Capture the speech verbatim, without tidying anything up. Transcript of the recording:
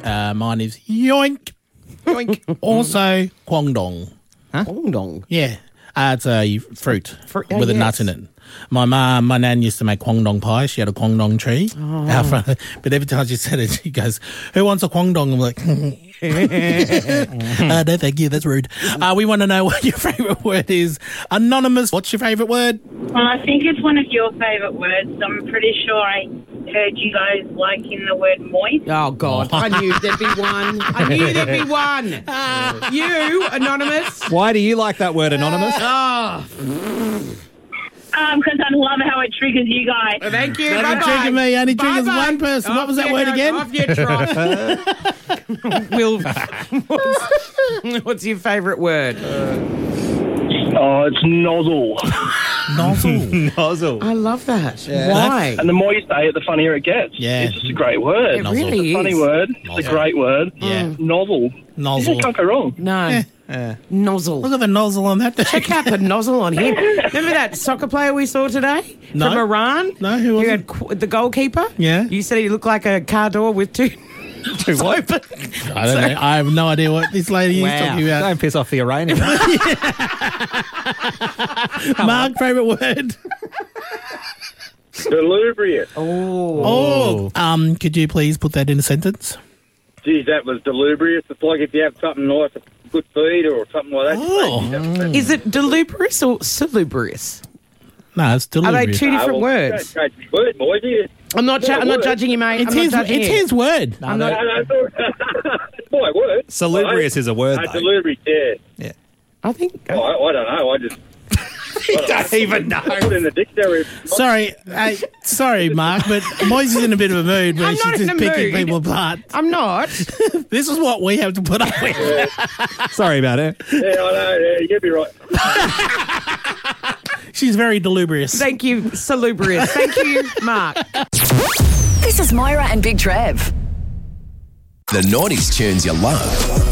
Uh, mine is yoink. Yoink. Also, Kwangdong. Huh? Kwangdong. Yeah. Uh, it's a fruit, Fruit, oh, with a yes. nut in it. My mum, my nan used to make Kwangdong pie. She had a Kwangdong tree Oh. out front. But every time she said it, she goes, "Who wants a Kwangdong?" I'm like, uh, no, thank you. That's rude. Uh, we want to know what your favourite word is. Anonymous, what's your favourite word? Well, I think it's one of your favourite words. I'm pretty sure I heard you guys liking the word moist. Oh, God. I knew there'd be one. I knew there'd be one. You, Anonymous. Why do you like that word, Anonymous? Oh, Um, because I love how it triggers you guys. thank you. Doesn't Bye-bye. trigger me. Only triggers Bye-bye. one person. What Off was that you word go. again? Off your trot. Will, what's, what's your favourite word? Oh, it's nozzle. Nozzle. Nozzle. I love that. Why? And the more you say it, the funnier it gets. Yeah. It's just a great word. It really It's a funny is. word. It's Nozzle. a great word. Yeah. Nozzle. You Nozzle. just can't go wrong. No. Nozzle. Look at the nozzle on that. Check out the nozzle on him. Remember that soccer player we saw today No. from Iran? No, who was Who it? had qu- the goalkeeper? Yeah. You said he looked like a car door with two. Two what? I don't know. I have no idea what this lady Wow. is talking about. Don't piss off the Iranian. Mark, favourite word? Delubrious. Oh. Um, could you please put that in a sentence? Geez, that was delubrious. It's like if you have something nice, a good feed or something like that. Oh. Is it delubrious or salubrious? No, it's Are they deliberate. two different Ah, well, words? Don't change the word, boy, do you? I'm not. Ju- I'm not judging you, mate. It's I'm his, not judging it's you. his word. I'm not. No, no, it's my word. Salubrious is a word, Uh, though. delubrious, yeah. I think. Oh, I, I don't know. I just Don't even know. put it in the dictionary. Sorry, uh, sorry, Mark, but Moise is in a bit of a mood where I'm she's not in just a picking mood. people apart. I'm not. This is what we have to put up with. Sorry about it. Yeah, I know. Yeah, you'd be right. She's very delubrious. Thank you, salubrious. Thank you, Mark. This is Moira and Big Trev. The noughties tunes you love.